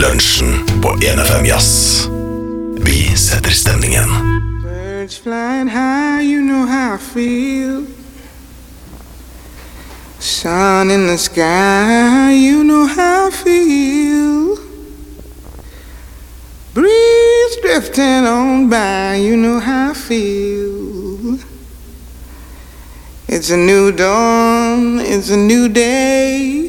Lunsjen på 1FM Jazz. Vi setter stemningen. Birds flying high, you know how I feel. Sun in the sky, you know how I feel. Breeze drifting on by, you know how I feel. It's a new dawn, it's a new day.